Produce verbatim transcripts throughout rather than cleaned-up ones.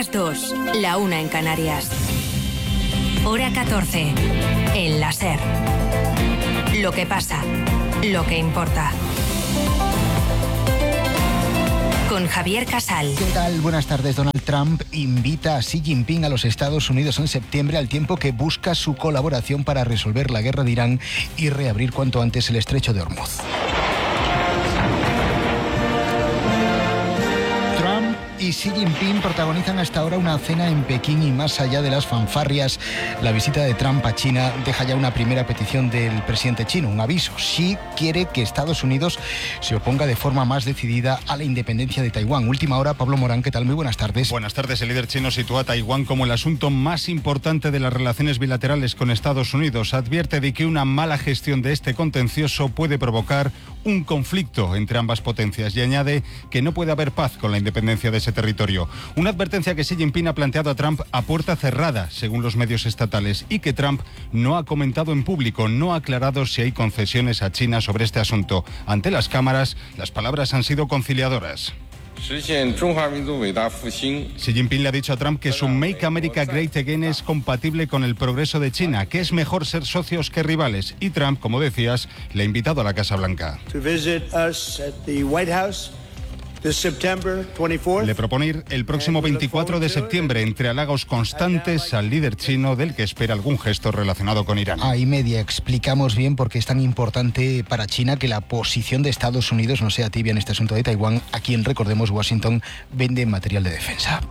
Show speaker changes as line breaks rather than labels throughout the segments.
las dos, la una en Canarias. Hora catorce, en la SER. Lo que pasa, lo que importa. Con Javier Casal.
¿Qué tal? Buenas tardes. Donald Trump invita a Xi Jinping a los Estados Unidos en septiembre, al tiempo que busca su colaboración para resolver la guerra de Irán y reabrir cuanto antes el estrecho de Hormuz. Trump y Xi Jinping protagonizan hasta ahora una cena en Pekín y más allá de las fanfarrias, la visita de Trump a China deja ya una primera petición del presidente chino, un aviso. Xi quiere que Estados Unidos se oponga de forma más decidida a la independencia de Taiwán. Última hora, Pablo Morán, ¿qué tal? Muy buenas tardes.
Buenas tardes. El líder chino sitúa a Taiwán como el asunto más importante de las relaciones bilaterales con Estados Unidos. Advierte de que una mala gestión de este contencioso puede provocar un conflicto entre ambas potencias y añade que no puede haber paz con la independencia de ese territorio. Una advertencia que Xi Jinping ha planteado a Trump a puerta cerrada, según los medios estatales, y que Trump no ha comentado en público, no ha aclarado si hay concesiones a China sobre este asunto. Ante las cámaras, las palabras han sido conciliadoras. Xi Jinping le ha dicho a Trump que su Make America Great Again es compatible con el progreso de China, que es mejor ser socios que rivales. Y Trump, como decías, le ha invitado a la Casa Blanca. Le propone ir el próximo veinticuatro de septiembre, entre halagos constantes al líder chino, del que espera algún gesto relacionado con Irán.
A y media explicamos bien por qué es tan importante para China que la posición de Estados Unidos no sea tibia en este asunto de Taiwán, a quien, recordemos, Washington vende material de defensa.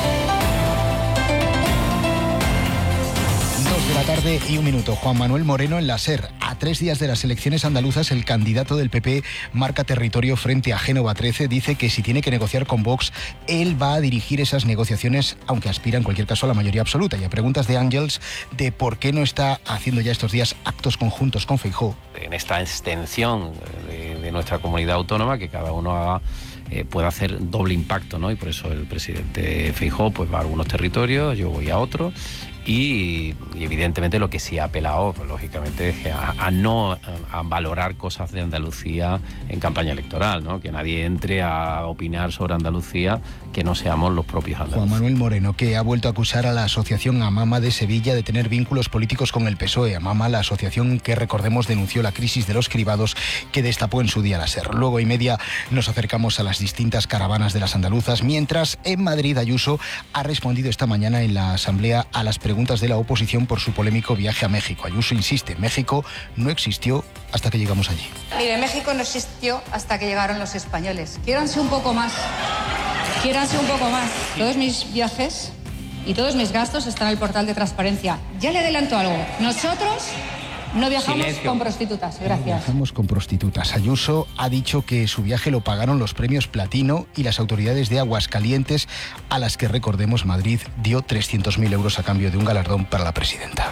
De la tarde y un minuto. Juan Manuel Moreno en la SER. A tres días de las elecciones andaluzas, el candidato del P P marca territorio frente a Génova trece. Dice que si tiene que negociar con Vox, él va a dirigir esas negociaciones, aunque aspira en cualquier caso a la mayoría absoluta. Y a preguntas de Ángels de por qué no está haciendo ya estos días actos conjuntos con Feijóo.
En esta extensión de, de nuestra comunidad autónoma, que cada uno haga Eh, puede hacer doble impacto, ¿no? Y por eso el presidente Feijóo pues va a algunos territorios, yo voy a otros, y, y evidentemente lo que sí ha apelado, pues, lógicamente, es a, a no a, a valorar cosas de Andalucía en campaña electoral, ¿no? Que nadie entre a opinar sobre Andalucía que no seamos los propios andaluces.
Juan Manuel Moreno, que ha vuelto a acusar a la asociación Amama de Sevilla de tener vínculos políticos con el P S O E. Amama, la asociación que, recordemos, denunció la crisis de los cribados que destapó en su día la SER. Luego y media nos acercamos a las distintas caravanas de las andaluzas, mientras en Madrid Ayuso ha respondido esta mañana en la Asamblea a las preguntas de la oposición por su polémico viaje a México. Ayuso insiste, México no existió hasta que llegamos allí.
Mire, México no existió hasta que llegaron los españoles. Quiéranse un poco más. Quiéranse un poco más. Todos mis viajes y todos mis gastos están en el portal de transparencia. Ya le adelanto algo. Nosotros no viajamos Silencio. con prostitutas. Gracias.
No viajamos con prostitutas. Ayuso ha dicho que su viaje lo pagaron los premios Platino y las autoridades de Aguascalientes, a las que, recordemos, Madrid dio trescientos mil euros a cambio de un galardón para la presidenta.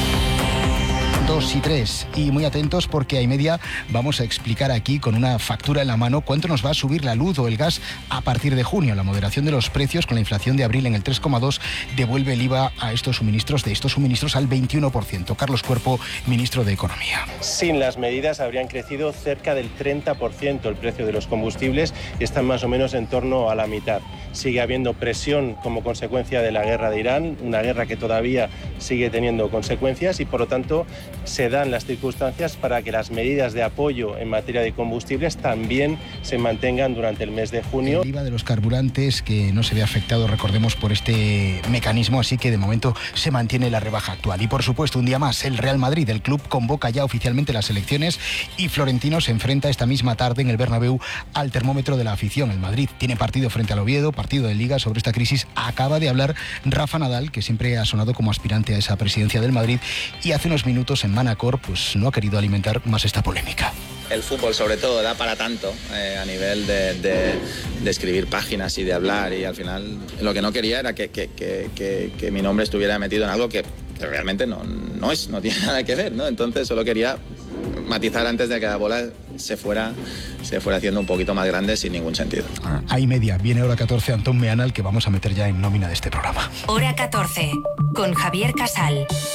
dos y tres. Y muy atentos, porque a y media vamos a explicar aquí con una factura en la mano cuánto nos va a subir la luz o el gas a partir de junio. La moderación de los precios con la inflación de abril en el tres coma dos devuelve el I V A a estos suministros, de estos suministros al veintiuno por ciento. Carlos Cuerpo, ministro de Economía.
Sin las medidas habrían crecido cerca del treinta por ciento el precio de los combustibles y están más o menos en torno a la mitad. Sigue habiendo presión como consecuencia de la guerra de Irán, una guerra que todavía sigue teniendo consecuencias y, por lo tanto, se dan las circunstancias para que las medidas de apoyo en materia de combustibles también se mantengan durante el mes de junio.
El I V A de los carburantes, que no se ve afectado, recordemos, por este mecanismo, así que de momento se mantiene la rebaja actual. Y por supuesto, un día más, el Real Madrid, el club, convoca ya oficialmente las elecciones y Florentino se enfrenta esta misma tarde en el Bernabéu al termómetro de la afición. El Madrid tiene partido frente al Oviedo, partido de Liga. Sobre esta crisis acaba de hablar Rafa Nadal, que siempre ha sonado como aspirante a esa presidencia del Madrid, y hace unos minutos en Manacor pues no ha querido alimentar más esta polémica.
El fútbol, sobre todo, da para tanto eh, a nivel de, de, de escribir páginas y de hablar, y al final lo que no quería era que, que, que, que, que mi nombre estuviera metido en algo que, que realmente no, no es, no tiene nada que ver, ¿no? Entonces solo quería matizar antes de que la bola se fuera, se fuera haciendo un poquito más grande sin ningún sentido.
Ah, ahí media, viene hora catorce, Antón Meana, al que vamos a meter ya en nómina de este programa.
Hora catorce, con Javier Casal.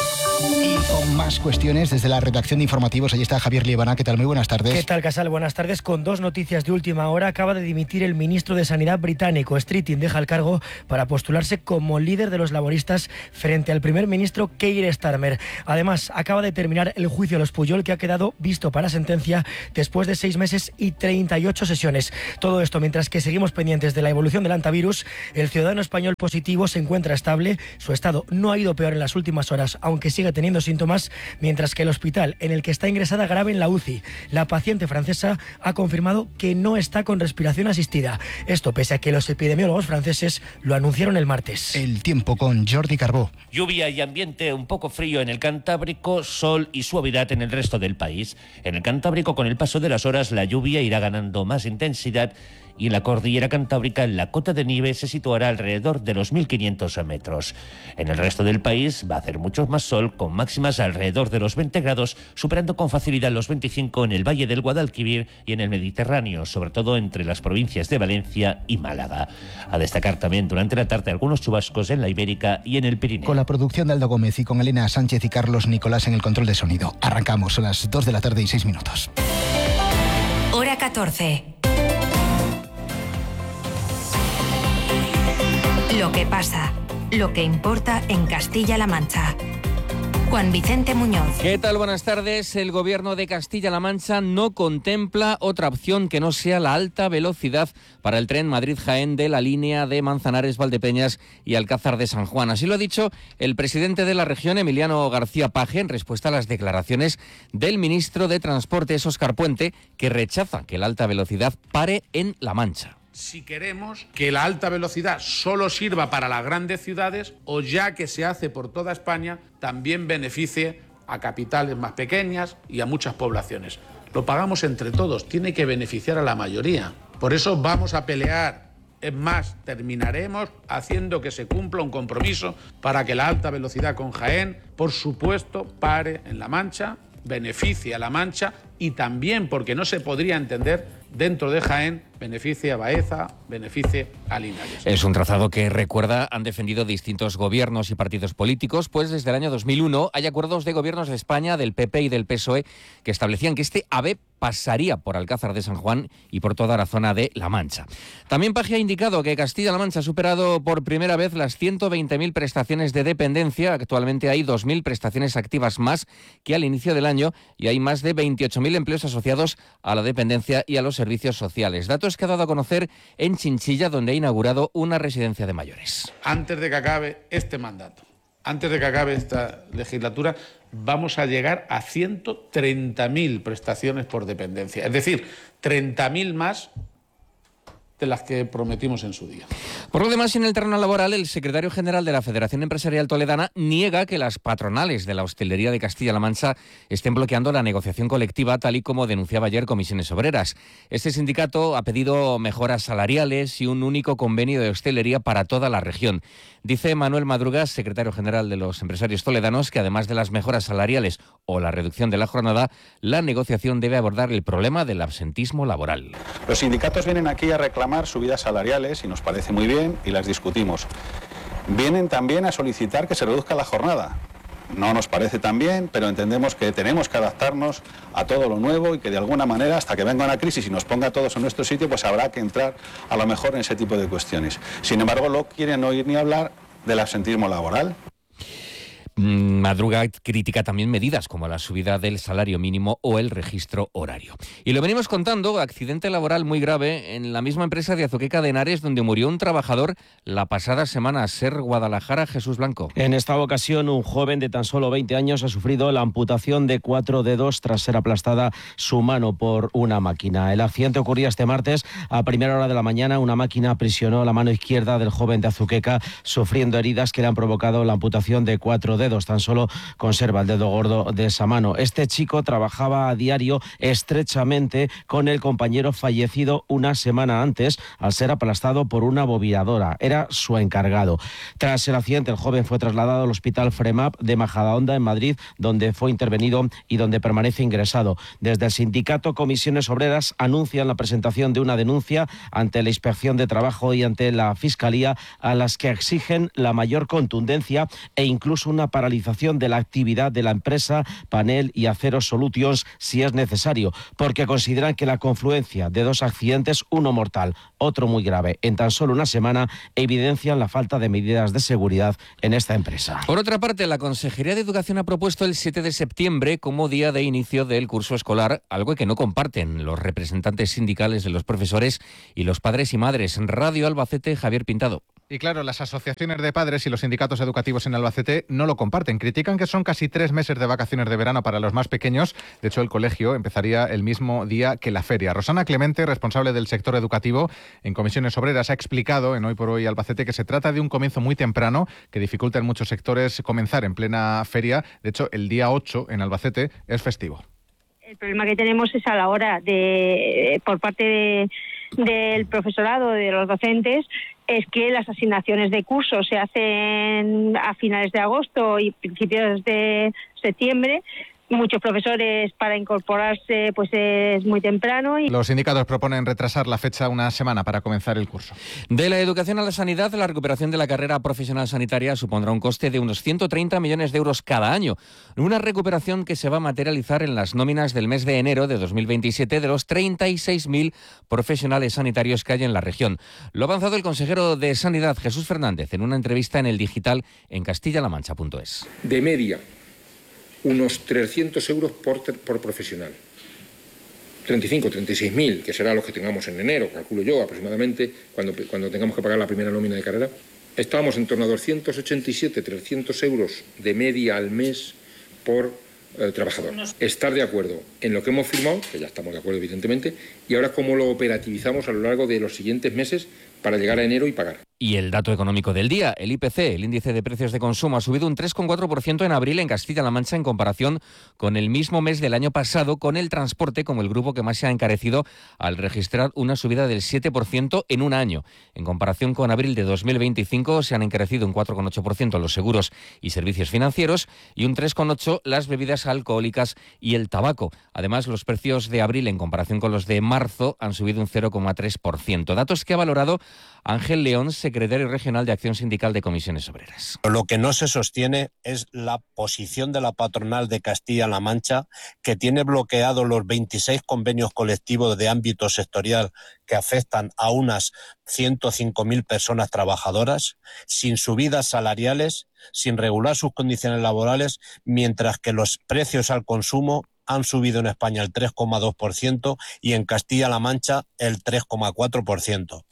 Y con más cuestiones desde la redacción de informativos, ahí está Javier Liebana. ¿Qué tal? Muy buenas tardes.
¿Qué tal, Casal? Buenas tardes. Con dos noticias de última hora, acaba de dimitir el ministro de Sanidad británico. Streeting deja el cargo para postularse como líder de los laboristas frente al primer ministro Keir Starmer. Además, acaba de terminar el juicio a los Pujol, que ha quedado visto para sentencia después de seis meses y treinta y ocho sesiones. Todo esto mientras que seguimos pendientes de la evolución del antivirus. El ciudadano español positivo se encuentra estable. Su estado no ha ido peor en las últimas horas, aunque sigue teniendo síntomas, mientras que el hospital en el que está ingresada grave en la U C I, la paciente francesa, ha confirmado que no está con respiración asistida. Esto pese a que los epidemiólogos franceses lo anunciaron el martes.
El tiempo con Jordi Carbó.
Lluvia y ambiente un poco frío en el Cantábrico, sol y suavidad en el resto del país. En el Cantábrico, con el paso de las horas, la lluvia irá ganando más intensidad y en la cordillera cantábrica la cota de nieve se situará alrededor de los mil quinientos metros. En el resto del país va a hacer mucho más sol, con máximas alrededor de los veinte grados, superando con facilidad los veinticinco en el Valle del Guadalquivir y en el Mediterráneo, sobre todo entre las provincias de Valencia y Málaga. A destacar también durante la tarde algunos chubascos en la Ibérica y en el Pirineo.
Con la producción de Aldo Gómez y con Elena Sánchez y Carlos Nicolás en el control de sonido. Arrancamos a las dos de la tarde y seis minutos.
Hora catorce. Lo que pasa, lo que importa en Castilla-La Mancha. Juan Vicente Muñoz.
¿Qué tal? Buenas tardes. El Gobierno de Castilla-La Mancha no contempla otra opción que no sea la alta velocidad para el tren Madrid-Jaén de la línea de Manzanares, Valdepeñas y Alcázar de San Juan. Así lo ha dicho el presidente de la región, Emiliano García Paje, en respuesta a las declaraciones del ministro de Transportes, Óscar Puente, que rechaza que la alta velocidad pare en La Mancha.
Si queremos que la alta velocidad solo sirva para las grandes ciudades o, ya que se hace por toda España, también beneficie a capitales más pequeñas y a muchas poblaciones. Lo pagamos entre todos, tiene que beneficiar a la mayoría. Por eso vamos a pelear. Es más, terminaremos haciendo que se cumpla un compromiso para que la alta velocidad con Jaén, por supuesto, pare en La Mancha, beneficie a La Mancha y también, porque no se podría entender, dentro de Jaén, beneficie a Baeza, beneficie a Linares.
Es un trazado que, recuerda, han defendido distintos gobiernos y partidos políticos, pues desde el año dos mil uno hay acuerdos de gobiernos de España, del P P y del P S O E, que establecían que este AVE pasaría por Alcázar de San Juan y por toda la zona de La Mancha. También Paje ha indicado que Castilla-La Mancha ha superado por primera vez las ciento veinte mil prestaciones de dependencia. Actualmente hay dos mil prestaciones activas más que al inicio del año y hay más de veintiocho mil empleos asociados a la dependencia y a los servicios sociales. Datos que ha dado a conocer en Chinchilla, donde ha inaugurado una residencia de mayores.
Antes de que acabe este mandato, antes de que acabe esta legislatura, vamos a llegar a ciento treinta mil prestaciones por dependencia. Es decir, treinta mil más de las que prometimos en su día.
Por lo demás, en el terreno laboral, el secretario general de la Federación Empresarial Toledana niega que las patronales de la hostelería de Castilla-La Mancha estén bloqueando la negociación colectiva, tal y como denunciaba ayer Comisiones Obreras. Este sindicato ha pedido mejoras salariales y un único convenio de hostelería para toda la región. Dice Manuel Madrugas, secretario general de los empresarios toledanos, que además de las mejoras salariales o la reducción de la jornada, la negociación debe abordar el problema del absentismo laboral.
Los sindicatos vienen aquí a reclamar subidas salariales y nos parece muy bien y las discutimos. Vienen también a solicitar que se reduzca la jornada. No nos parece tan bien, pero entendemos que tenemos que adaptarnos a todo lo nuevo y que de alguna manera, hasta que venga una crisis y nos ponga a todos en nuestro sitio, pues habrá que entrar a lo mejor en ese tipo de cuestiones. Sin embargo, no quieren oír ni hablar del absentismo laboral.
Madruga critica también medidas como la subida del salario mínimo o el registro horario. Y lo venimos contando, accidente laboral muy grave en la misma empresa de Azuqueca de Henares, donde murió un trabajador la pasada semana. Ser Guadalajara, Jesús Blanco.
En esta ocasión, un joven de tan solo veinte años ha sufrido la amputación de cuatro dedos tras ser aplastada su mano por una máquina. El accidente ocurría este martes a primera hora de la mañana. Una máquina aprisionó la mano izquierda del joven de Azuqueca, sufriendo heridas que le han provocado la amputación de cuatro dedos. Tan solo conserva el dedo gordo de esa mano. Este chico trabajaba a diario estrechamente con el compañero fallecido una semana antes al ser aplastado por una bobinadora. Era su encargado. Tras el accidente, el joven fue trasladado al Hospital Fremap de Majadahonda en Madrid, donde fue intervenido y donde permanece ingresado. Desde el sindicato Comisiones Obreras anuncian la presentación de una denuncia ante la Inspección de Trabajo y ante la Fiscalía, a las que exigen la mayor contundencia e incluso una paralización de la actividad de la empresa Panel y Acero Solutions si es necesario, porque consideran que la confluencia de dos accidentes, uno mortal, otro muy grave, en tan solo una semana, evidencian la falta de medidas de seguridad en esta empresa.
Por otra parte, la Consejería de Educación ha propuesto el siete de septiembre como día de inicio del curso escolar, algo que no comparten los representantes sindicales de los profesores y los padres y madres. Radio Albacete, Javier Pintado.
Y claro, las asociaciones de padres y los sindicatos educativos en Albacete no lo comparten. Critican que son casi tres meses de vacaciones de verano para los más pequeños. De hecho, el colegio empezaría el mismo día que la feria. Rosana Clemente, responsable del sector educativo en Comisiones Obreras, ha explicado en Hoy por Hoy Albacete que se trata de un comienzo muy temprano que dificulta en muchos sectores comenzar en plena feria. De hecho, el día ocho en Albacete es festivo.
El problema que tenemos es a la hora de, por parte de, del profesorado, de los docentes, es que las asignaciones de cursos se hacen a finales de agosto y principios de septiembre. Muchos profesores para incorporarse pues es muy temprano. Y...
Los sindicatos proponen retrasar la fecha una semana para comenzar el curso.
De la educación a la sanidad, la recuperación de la carrera profesional sanitaria supondrá un coste de unos ciento treinta millones de euros cada año. Una recuperación que se va a materializar en las nóminas del mes de enero de dos mil veintisiete de los treinta y seis mil profesionales sanitarios que hay en la región. Lo ha avanzado el consejero de Sanidad, Jesús Fernández, en una entrevista en El Digital en castilla la mancha punto es.
De media, unos trescientos euros por, por profesional. treinta y cinco, treinta y seis mil, que será los que tengamos en enero, calculo yo aproximadamente, cuando, cuando tengamos que pagar la primera nómina de carrera. Estábamos en torno a doscientos ochenta y siete, trescientos euros de media al mes por eh, trabajador. Estar de acuerdo en lo que hemos firmado, que ya estamos de acuerdo evidentemente, y ahora cómo lo operativizamos a lo largo de los siguientes meses para llegar a enero y pagar.
Y el dato económico del día, el I P C, el índice de precios de consumo, ha subido un tres coma cuatro por ciento en abril en Castilla-La Mancha en comparación con el mismo mes del año pasado, con el transporte como el grupo que más se ha encarecido al registrar una subida del siete por ciento en un año. En comparación con abril de dos mil veinticinco se han encarecido un cuatro coma ocho por ciento los seguros y servicios financieros y un tres coma ocho por ciento las bebidas alcohólicas y el tabaco. Además, los precios de abril en comparación con los de marzo han subido un cero coma tres por ciento. Datos que ha valorado Ángel León, secretario regional de Acción Sindical de Comisiones Obreras.
Lo que no se sostiene es la posición de la patronal de Castilla-La Mancha, que tiene bloqueados los veintiséis convenios colectivos de ámbito sectorial que afectan a unas ciento cinco mil personas trabajadoras, sin subidas salariales, sin regular sus condiciones laborales, mientras que los precios al consumo han subido en España el tres coma dos por ciento y en Castilla-La Mancha el tres coma cuatro por ciento.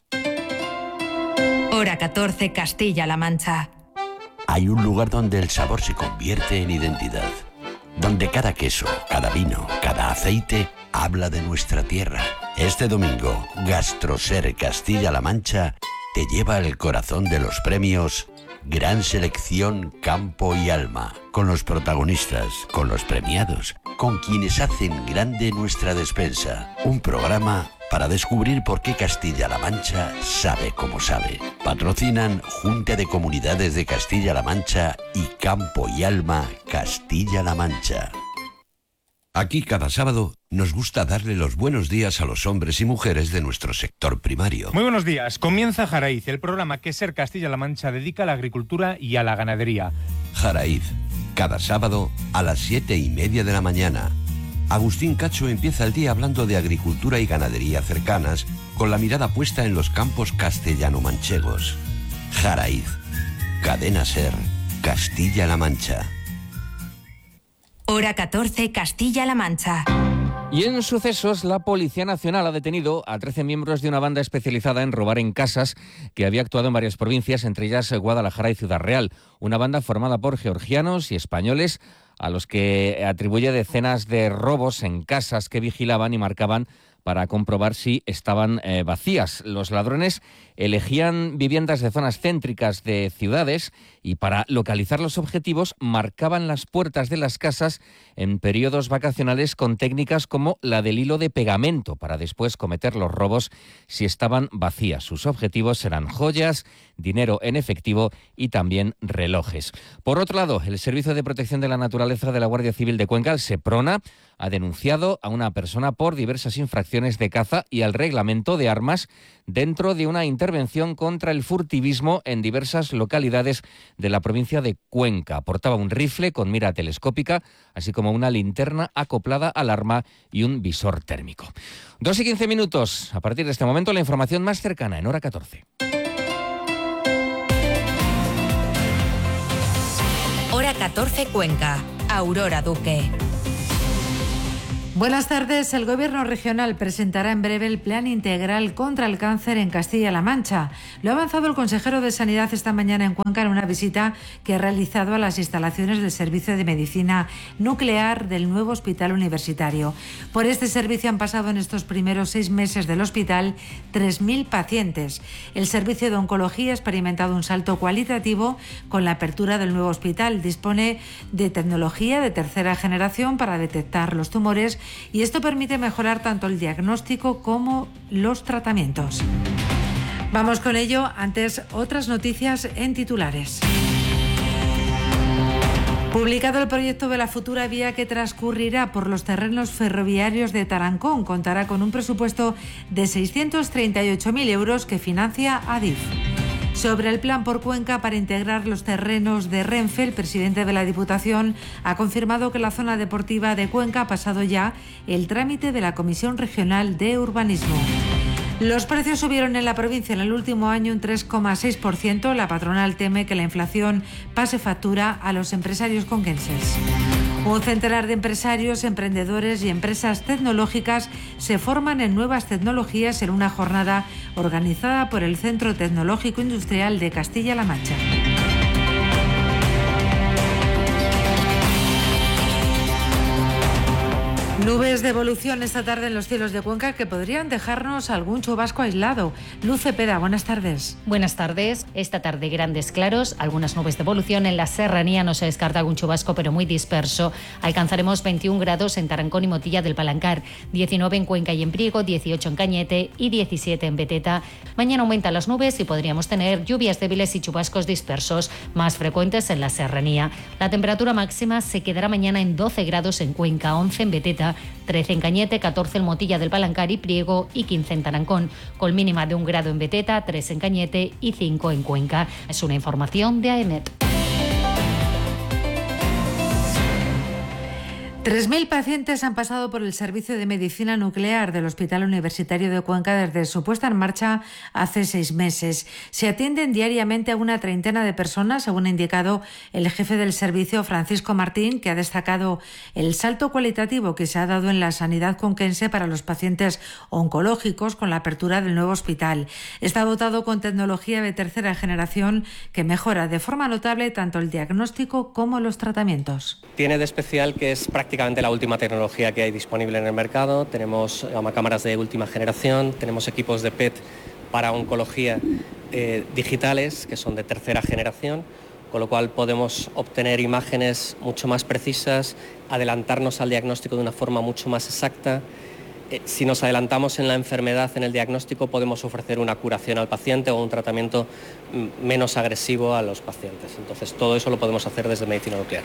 Hora catorce, Castilla-La Mancha.
Hay un lugar donde el sabor se convierte en identidad, donde cada queso, cada vino, cada aceite habla de nuestra tierra. Este domingo, Gastroser Castilla-La Mancha te lleva al corazón de los premios Gran Selección Campo y Alma, con los protagonistas, con los premiados, con quienes hacen grande nuestra despensa. Un programa para descubrir por qué Castilla-La Mancha sabe como sabe. Patrocinan Junta de Comunidades de Castilla-La Mancha y Campo y Alma Castilla-La Mancha. Aquí cada sábado nos gusta darle los buenos días a los hombres y mujeres de nuestro sector primario.
Muy buenos días. Comienza Jaraíz, el programa que Ser Castilla-La Mancha dedica a la agricultura y a la ganadería.
Jaraíz, cada sábado a las siete y media de la mañana. Agustín Cacho empieza el día hablando de agricultura y ganadería cercanas, con la mirada puesta en los campos castellano-manchegos. Jaraíz, Cadena Ser, Castilla-La Mancha.
Hora catorce, Castilla-La Mancha.
Y en sucesos, la Policía Nacional ha detenido a trece miembros de una banda especializada en robar en casas que había actuado en varias provincias, entre ellas Guadalajara y Ciudad Real. Una banda formada por georgianos y españoles a los que atribuye decenas de robos en casas que vigilaban y marcaban para comprobar si estaban eh, vacías. Los ladrones elegían viviendas de zonas céntricas de ciudades y para localizar los objetivos marcaban las puertas de las casas en periodos vacacionales con técnicas como la del hilo de pegamento para después cometer los robos si estaban vacías. Sus objetivos eran joyas, dinero en efectivo y también relojes. Por otro lado, el Servicio de Protección de la Naturaleza de la Guardia Civil de Cuenca, el SEPRONA, ha denunciado a una persona por diversas infracciones de caza y al reglamento de armas dentro de una intervención contra el furtivismo en diversas localidades de la provincia de Cuenca. Portaba un rifle con mira telescópica, así como una linterna acoplada al arma y un visor térmico. Dos y quince minutos. A partir de este momento, la información más cercana en hora catorce.
Hora catorce Cuenca. Aurora Duque.
Buenas tardes. El Gobierno regional presentará en breve el Plan Integral contra el Cáncer en Castilla-La Mancha. Lo ha avanzado el consejero de Sanidad esta mañana en Cuenca en una visita que ha realizado a las instalaciones del Servicio de Medicina Nuclear del nuevo Hospital Universitario. Por este servicio han pasado en estos primeros seis meses del hospital tres mil pacientes. El Servicio de Oncología ha experimentado un salto cualitativo con la apertura del nuevo hospital. Dispone de tecnología de tercera generación para detectar los tumores y esto permite mejorar tanto el diagnóstico como los tratamientos. Vamos con ello. Antes, otras noticias en titulares. Publicado el proyecto de la futura vía que transcurrirá por los terrenos ferroviarios de Tarancón, contará con un presupuesto de seiscientos treinta y ocho mil euros que financia Adif. Sobre el plan por Cuenca para integrar los terrenos de Renfe, el presidente de la Diputación ha confirmado que la zona deportiva de Cuenca ha pasado ya el trámite de la Comisión Regional de Urbanismo. Los precios subieron en la provincia en el último año un tres coma seis por ciento. La patronal teme que la inflación pase factura a los empresarios conquenses. Un centenar de empresarios, emprendedores y empresas tecnológicas se forman en nuevas tecnologías en una jornada organizada por el Centro Tecnológico Industrial de Castilla-La Mancha. Nubes de evolución esta tarde en los cielos de Cuenca que podrían dejarnos algún chubasco aislado. Luz Cepeda, buenas tardes.
Buenas tardes. Esta tarde grandes claros, algunas nubes de evolución en la serranía, no se descarta algún chubasco pero muy disperso. Alcanzaremos veintiún grados en Tarancón y Motilla del Palancar, diecinueve en Cuenca y en Priego, dieciocho en Cañete y diecisiete en Beteta. Mañana aumentan las nubes y podríamos tener lluvias débiles y chubascos dispersos, más frecuentes en la serranía. La temperatura máxima se quedará mañana en doce grados en Cuenca, once en Beteta, trece en Cañete, catorce en Motilla del Palancar y Priego y quince en Tarancón, con mínima de un grado en Beteta, tres en Cañete y cinco en Cuenca. Es una información de AEMET.
tres mil pacientes han pasado por el Servicio de Medicina Nuclear del Hospital Universitario de Cuenca desde su puesta en marcha hace seis meses. Se atienden diariamente a una treintena de personas, según ha indicado el jefe del servicio, Francisco Martín, que ha destacado el salto cualitativo que se ha dado en la sanidad conquense para los pacientes oncológicos con la apertura del nuevo hospital. Está dotado con tecnología de tercera generación que mejora de forma notable tanto el diagnóstico como los tratamientos.
Tiene de especial que es prácticamente prácticamente la última tecnología que hay disponible en el mercado. Tenemos cámaras de última generación, tenemos equipos de P E T para oncología eh, digitales que son de tercera generación, con lo cual podemos obtener imágenes mucho más precisas, adelantarnos al diagnóstico de una forma mucho más exacta. Eh, si nos adelantamos en la enfermedad, en el diagnóstico, podemos ofrecer una curación al paciente o un tratamiento menos agresivo a los pacientes. Entonces, todo eso lo podemos hacer desde medicina nuclear.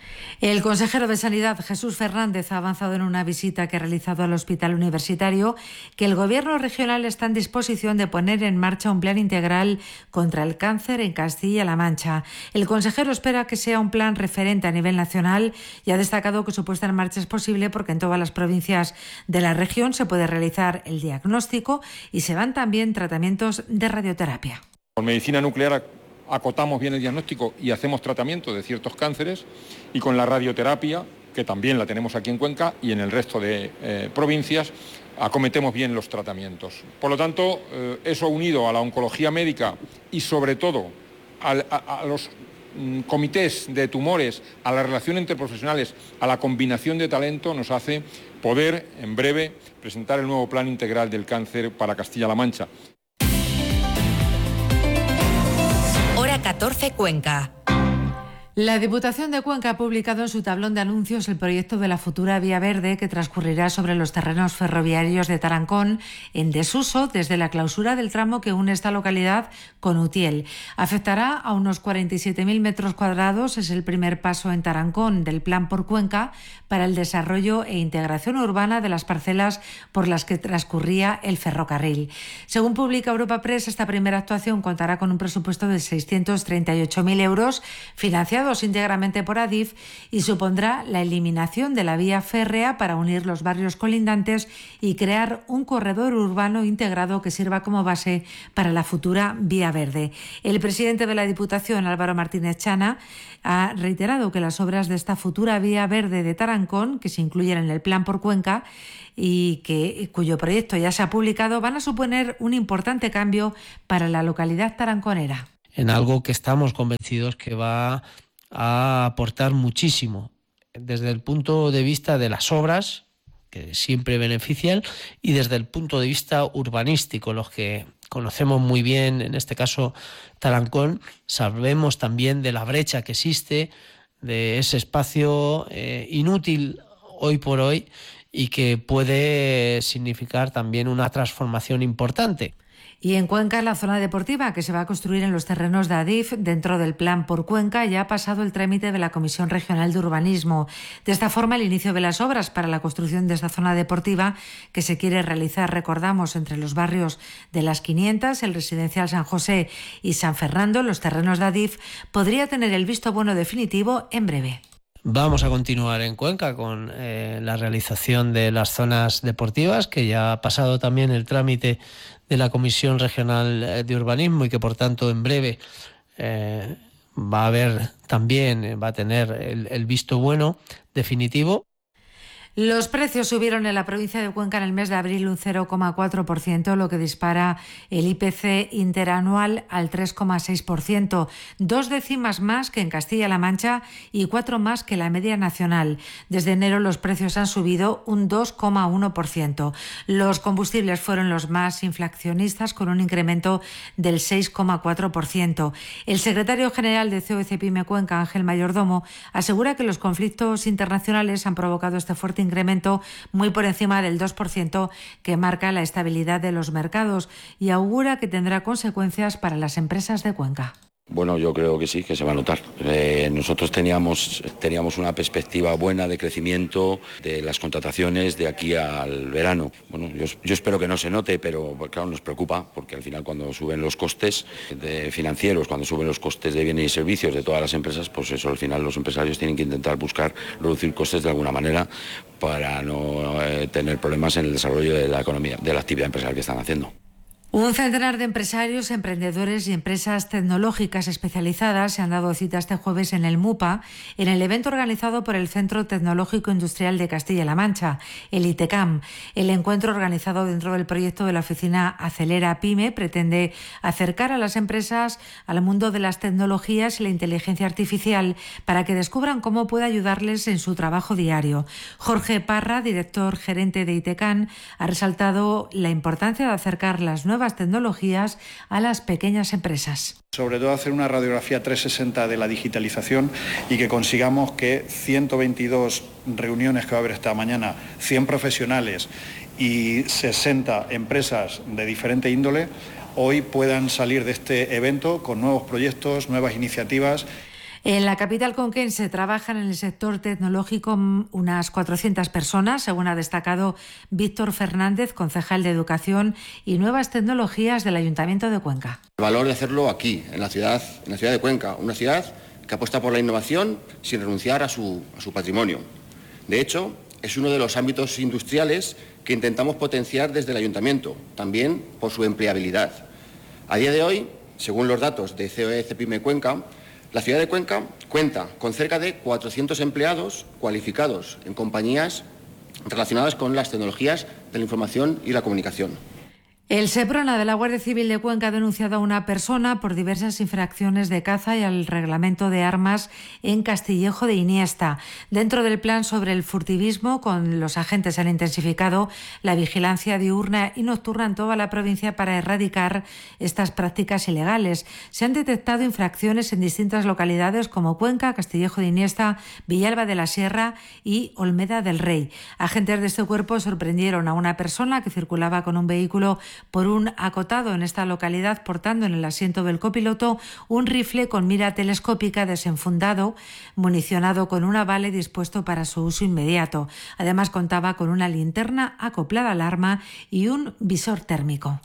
El consejero de Sanidad, Jesús Fernández, ha avanzado en una visita que ha realizado al Hospital Universitario que el Gobierno regional está en disposición de poner en marcha un plan integral contra el cáncer en Castilla-La Mancha. El consejero espera que sea un plan referente a nivel nacional y ha destacado que su puesta en marcha es posible porque en todas las provincias de la región se puede realizar el diagnóstico y se dan también tratamientos de radioterapia.
Con medicina nuclear acotamos bien el diagnóstico y hacemos tratamiento de ciertos cánceres, y con la radioterapia, que también la tenemos aquí en Cuenca y en el resto de eh, provincias, acometemos bien los tratamientos. Por lo tanto, eh, eso unido a la oncología médica y sobre todo a, a, a los mm, comités de tumores, a la relación entre profesionales, a la combinación de talento, nos hace poder en breve presentar el nuevo Plan Integral del Cáncer para Castilla-La Mancha.
Hora catorce Cuenca.
La Diputación de Cuenca ha publicado en su tablón de anuncios el proyecto de la futura vía verde que transcurrirá sobre los terrenos ferroviarios de Tarancón, en desuso desde la clausura del tramo que une esta localidad con Utiel. Afectará a unos cuarenta y siete mil metros cuadrados. Es el primer paso en Tarancón del Plan por Cuenca para el desarrollo e integración urbana de las parcelas por las que transcurría el ferrocarril. Según publica Europa Press, esta primera actuación contará con un presupuesto de seiscientos treinta y ocho mil euros, financiado íntegramente por Adif, y supondrá la eliminación de la vía férrea para unir los barrios colindantes y crear un corredor urbano integrado que sirva como base para la futura vía verde. El presidente de la Diputación, Álvaro Martínez Chana, ha reiterado que las obras de esta futura vía verde de Tarancón, que se incluyen en el Plan por Cuenca y que, cuyo proyecto ya se ha publicado, van a suponer un importante cambio para la localidad taranconera.
En algo que estamos convencidos que va a aportar muchísimo desde el punto de vista de las obras, que siempre benefician, y desde el punto de vista urbanístico, los que conocemos muy bien, en este caso Tarancón, sabemos también de la brecha que existe, de ese espacio eh, inútil hoy por hoy y que puede significar también una transformación importante.
Y en Cuenca, la zona deportiva que se va a construir en los terrenos de Adif dentro del Plan por Cuenca ya ha pasado el trámite de la Comisión Regional de Urbanismo. De esta forma, el inicio de las obras para la construcción de esta zona deportiva que se quiere realizar, recordamos, entre los barrios de Las quinientas, el Residencial San José y San Fernando, los terrenos de Adif, podría tener el visto bueno definitivo en breve.
Vamos a continuar en Cuenca con eh, la realización de las zonas deportivas, que ya ha pasado también el trámite de la Comisión Regional de Urbanismo y que por tanto en breve eh, va a haber también, va a tener el, el visto bueno definitivo.
Los precios subieron en la provincia de Cuenca en el mes de abril un cero coma cuatro por ciento, lo que dispara el I P C interanual al tres coma seis por ciento, dos décimas más que en Castilla-La Mancha y cuatro más que la media nacional. Desde enero los precios han subido un dos coma uno por ciento. Los combustibles fueron los más inflacionistas, con un incremento del seis coma cuatro por ciento. El secretario general de C O E C Pyme Cuenca, Ángel Mayordomo, asegura que los conflictos internacionales han provocado este fuerte incremento muy por encima del dos por ciento que marca la estabilidad de los mercados, y augura que tendrá consecuencias para las empresas de Cuenca.
Bueno, yo creo que sí, que se va a notar. Eh, nosotros teníamos, teníamos una perspectiva buena de crecimiento de las contrataciones de aquí al verano. Bueno, yo, yo espero que no se note, pero claro, nos preocupa, porque al final cuando suben los costes de financieros, cuando suben los costes de bienes y servicios de todas las empresas, pues eso al final los empresarios tienen que intentar buscar reducir costes de alguna manera para no eh, tener problemas en el desarrollo de la economía, de la actividad empresarial que están haciendo.
Un centenar de empresarios, emprendedores y empresas tecnológicas especializadas se han dado cita este jueves en el MUPA, en el evento organizado por el Centro Tecnológico Industrial de Castilla-La Mancha, el ITECAM. El encuentro, organizado dentro del proyecto de la oficina Acelera Pyme, pretende acercar a las empresas al mundo de las tecnologías y la inteligencia artificial para que descubran cómo puede ayudarles en su trabajo diario. Jorge Parra, director gerente de ITECAM, ha resaltado la importancia de acercar las nuevas tecnologías a las pequeñas empresas.
Sobre todo hacer una radiografía trescientos sesenta de la digitalización y que consigamos que ciento veintidós reuniones que va a haber esta mañana, cien profesionales y sesenta empresas de diferente índole, hoy puedan salir de este evento con nuevos proyectos, nuevas iniciativas.
En la capital conquense trabajan en el sector tecnológico unas cuatrocientas personas, según ha destacado Víctor Fernández, concejal de Educación y Nuevas Tecnologías del Ayuntamiento de Cuenca.
El valor de hacerlo aquí, en la ciudad, en la ciudad de Cuenca, una ciudad que apuesta por la innovación sin renunciar a su, a su patrimonio. De hecho, es uno de los ámbitos industriales que intentamos potenciar desde el Ayuntamiento, también por su empleabilidad. A día de hoy, según los datos de C O E C Pyme Cuenca, la ciudad de Cuenca cuenta con cerca de cuatrocientos empleados cualificados en compañías relacionadas con las tecnologías de la información y la comunicación.
El Seprona de la Guardia Civil de Cuenca ha denunciado a una persona por diversas infracciones de caza y al reglamento de armas en Castillejo de Iniesta. Dentro del plan sobre el furtivismo, con los agentes han intensificado la vigilancia diurna y nocturna en toda la provincia para erradicar estas prácticas ilegales. Se han detectado infracciones en distintas localidades como Cuenca, Castillejo de Iniesta, Villalba de la Sierra y Olmeda del Rey. Agentes de este cuerpo sorprendieron a una persona que circulaba con un vehículo por un acotado en esta localidad, portando en el asiento del copiloto un rifle con mira telescópica desenfundado, municionado con una bala y dispuesto para su uso inmediato. Además contaba con una linterna acoplada al arma y un visor térmico.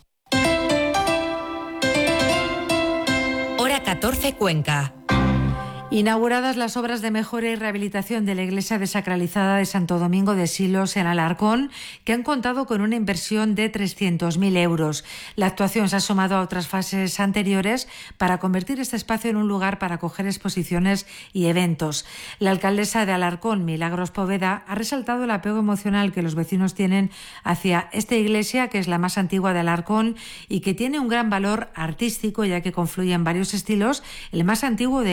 Hora catorce, Cuenca.
Inauguradas las obras de mejora y rehabilitación de la iglesia desacralizada de Santo Domingo de Silos en Alarcón, que han contado con una inversión de trescientos mil euros. La actuación se ha sumado a otras fases anteriores para convertir este espacio en un lugar para acoger exposiciones y eventos. La alcaldesa de Alarcón, Milagros Poveda, ha resaltado el apego emocional que los vecinos tienen hacia esta iglesia, que es la más antigua de Alarcón y que tiene un gran valor artístico, ya que confluyen varios estilos, el más antiguo de